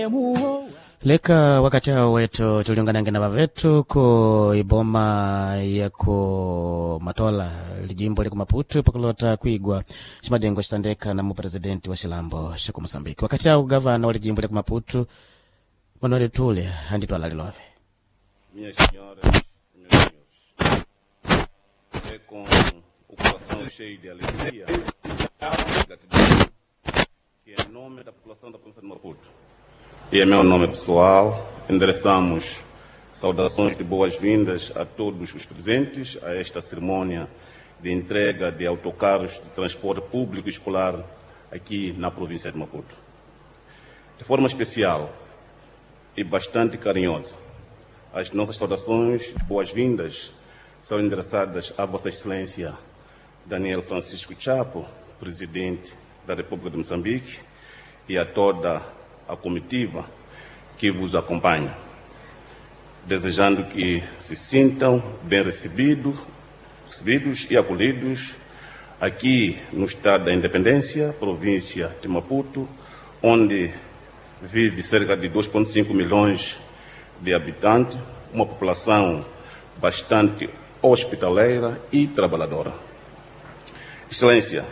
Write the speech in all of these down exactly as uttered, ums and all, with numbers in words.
Leka wakati hao wetu tuliunganange na bavetu ko iboma yako Matola lijimbo liko Maputo pakulota kuigwa Shimadengo Shitandeka na mupresidenti wa Shilambo shiko Mozambique. Wakati hao gavana wa lijimbo liko Maputo Manuel Tule anditwa lalilove. Minhas senhoras e meus senhores, é com o coração cheio de alegria e gratidão que, em nome da população da província de Maputo e em meu nome pessoal, endereçamos saudações de boas-vindas a todos os presentes a esta cerimônia de entrega de autocarros de transporte público escolar aqui na província de Maputo. De forma especial e bastante carinhosa, as nossas saudações de boas-vindas são endereçadas a Vossa Excelência Daniel Francisco Chapo, Presidente da República de Moçambique, e a toda a comitiva que vos acompanha, desejando que se sintam bem recebidos, recebidos e acolhidos aqui no Estado da Independência, província de Maputo, onde vive cerca de dois vírgula cinco milhões de habitantes, uma população bastante hospitaleira e trabalhadora. Excelência,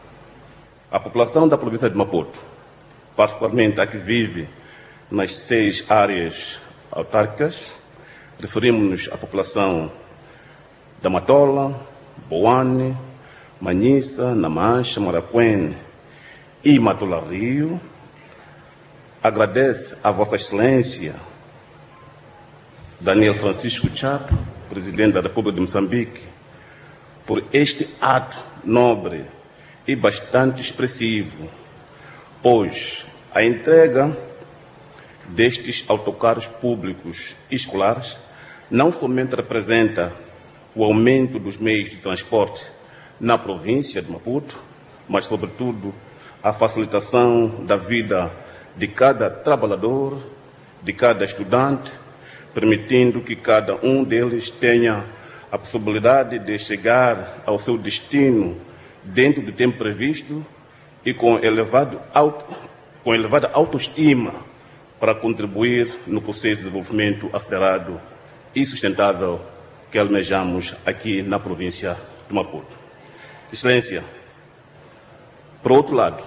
a população da província de Maputo, particularmente a que vive nas seis áreas autárquicas, referimos-nos à população da Matola, Boane, Manhissa, Namancha, Maracuene e Matola Rio, agradece a Vossa Excelência Daniel Francisco Chapo, Presidente da República de Moçambique, por este ato nobre e bastante expressivo, pois a entrega destes autocarros públicos escolares não somente representa o aumento dos meios de transporte na província de Maputo, mas, sobretudo, a facilitação da vida de cada trabalhador, de cada estudante, permitindo que cada um deles tenha a possibilidade de chegar ao seu destino dentro do tempo previsto e com, elevado auto, com elevada autoestima para contribuir no processo de desenvolvimento acelerado e sustentável que almejamos aqui na província de Maputo. Excelência, por outro lado,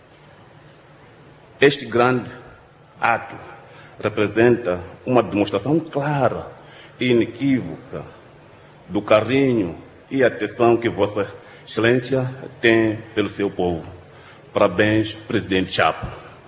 este grande ato representa uma demonstração clara e inequívoca do carinho e atenção que Vossa Excelência tem pelo seu povo. Parabéns, Presidente Chapo.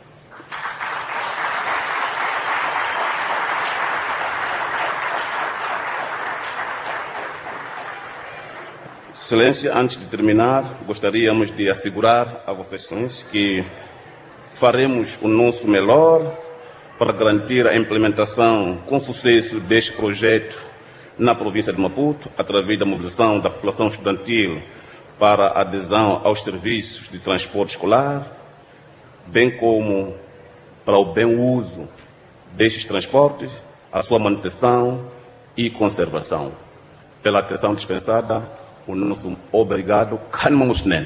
Excelência, antes de terminar, gostaríamos de assegurar a Vossa Excelência que faremos o nosso melhor para garantir a implementação com sucesso deste projeto na província de Maputo, através da mobilização da população estudantil para a adesão aos serviços de transporte escolar, bem como para o bem uso destes transportes, a sua manutenção e conservação. Pela atenção dispensada, o nosso obrigado, Kanmamos Nen.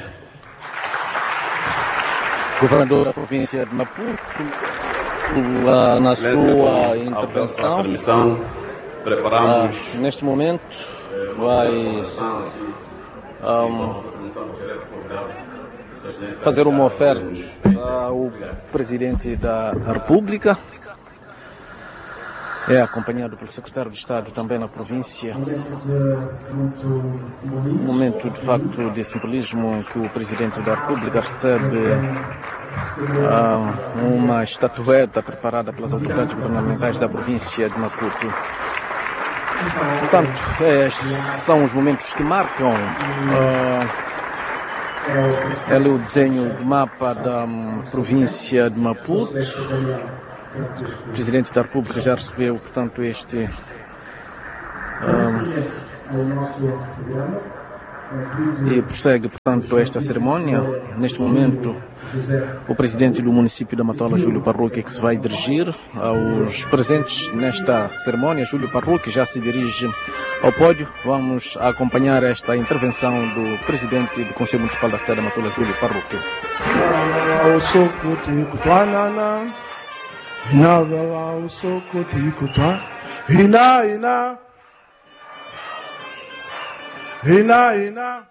Governador da província de Maputo, uh, na sua intervenção, permissão, preparamos uh, neste momento vai um, fazer uma oferta ao Presidente da República. É acompanhado pelo Secretário de Estado também na província. Um momento de facto de simbolismo em que o Presidente da República recebe uh, uma estatueta preparada pelas autoridades governamentais da província de Maputo. Portanto, estes são os momentos que marcam uh, é o desenho do mapa da um, província de Maputo. O Presidente da República já recebeu, portanto, este um, e prossegue, portanto, esta cerimónia. Neste momento, o Presidente do município da Matola, Júlio Parruque, que se vai dirigir aos presentes nesta cerimónia. Júlio Parruque já se dirige ao pódio. Vamos acompanhar esta intervenção do Presidente do Conselho Municipal da cidade da Matola, Júlio Parruque. ina vela o sokoti tá, ina ina, ina ina,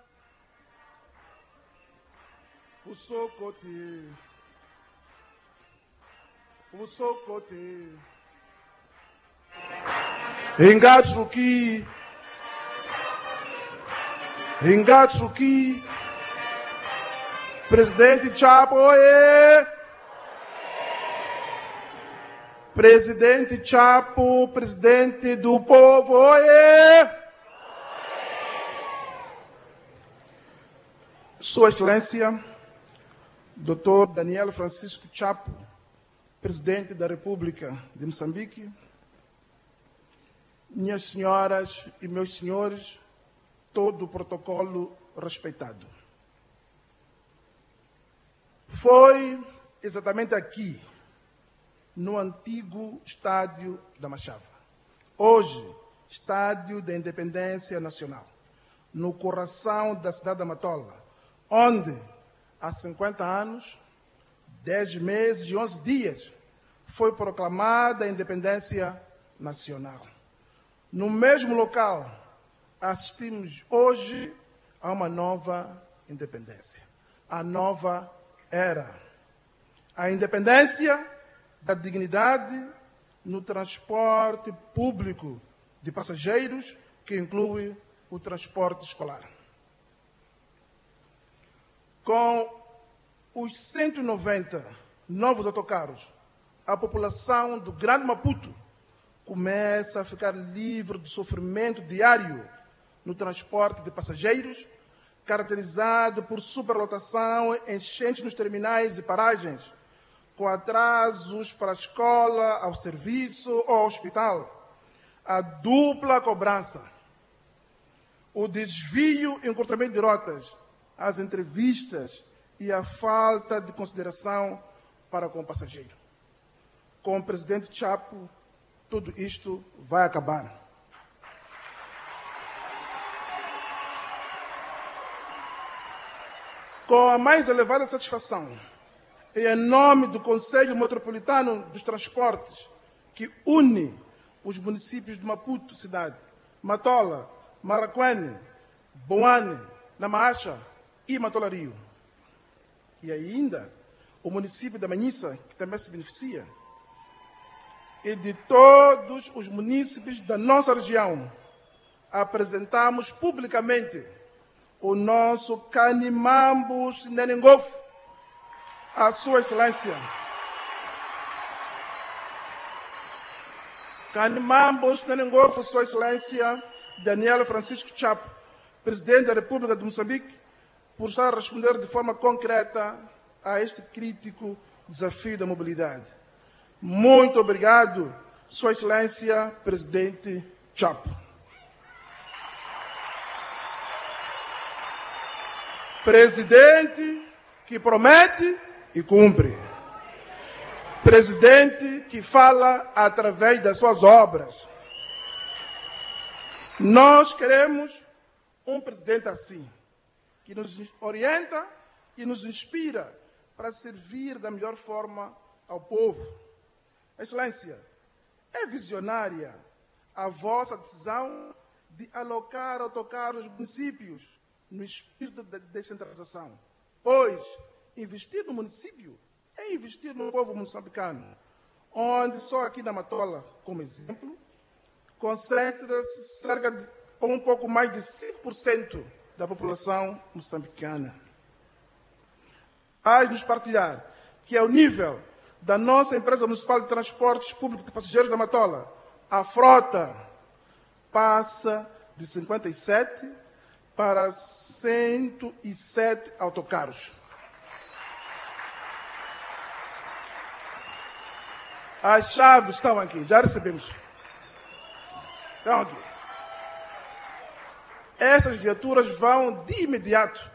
o sokoti, o sokoti, engatsuki, engatsuki, Presidente Chapo, oê! Presidente Chapo, presidente do povo, oê! Sua Excelência, doutor Daniel Francisco Chapo, presidente da República de Moçambique, minhas senhoras e meus senhores, todo o protocolo respeitado. Foi exatamente aqui, no antigo Estádio da Machava, hoje, Estádio da Independência Nacional, no coração da cidade da Matola, onde, há cinquenta anos, dez meses e onze dias, foi proclamada a independência nacional. No mesmo local, assistimos hoje a uma nova independência, a nova era a independência da dignidade no transporte público de passageiros, que inclui o transporte escolar. Com os cento e noventa novos autocarros, a população do Grande Maputo começa a ficar livre do sofrimento diário no transporte de passageiros, caracterizado por superlotação, enchentes nos terminais e paragens, com atrasos para a escola, ao serviço ou ao hospital, a dupla cobrança, o desvio e encurtamento de rotas, as entrevistas e a falta de consideração para com o passageiro. Com o presidente Chapo, tudo isto vai acabar. Com a mais elevada satisfação, e em nome do Conselho Metropolitano dos Transportes, que une os municípios de Maputo, cidade, Matola, Maracuene, Boane, Namahacha e Matola Rio, e ainda o município da Manhissa, que também se beneficia, e de todos os municípios da nossa região, apresentamos publicamente o nosso Kanimambos Nenengofo, a Sua Excelência. Kanimambos Nenengofo, Sua Excelência, Daniel Francisco Chapo, Presidente da República de Moçambique, por estar a responder de forma concreta a este crítico desafio da mobilidade. Muito obrigado, Sua Excelência, Presidente Chapo. Presidente que promete e cumpre. Presidente que fala através das suas obras. Nós queremos um presidente assim, que nos orienta e nos inspira para servir da melhor forma ao povo. Excelência, é visionária a vossa decisão de alocar autocarros nos municípios no espírito da descentralização, pois investir no município é investir no povo moçambicano, onde só aqui na Matola, como exemplo, concentra-se cerca de um pouco mais de cinco por cento da população moçambicana. Faz nos partilhar que, ao nível da nossa empresa municipal de transportes públicos de passageiros da Matola, a frota passa de cinquenta e sete para cento e sete autocarros. As chaves estão aqui, já recebemos. Estão aqui. Essas viaturas vão de imediato